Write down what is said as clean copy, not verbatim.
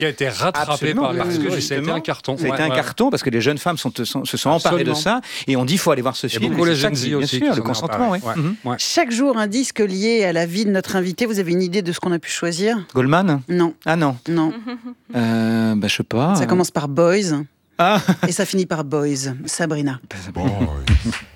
Qui a été rattrapé par parce que ça a été un carton. Ça a été un carton parce que les jeunes femmes se sont emparées de ça et on dit il faut aller voir ce film. Il y a beaucoup les jeunes filles aussi. Bien sûr, le consentement, oui. Chaque jour, un disque lié à la vie de notre invité. Vous avez une idée de ce qu'on a pu choisir ? Goldman ? Non. Ah non. Non. Je sais pas. Ça commence par Boys Ah. et ça finit par Boys. Sabrina. Boys.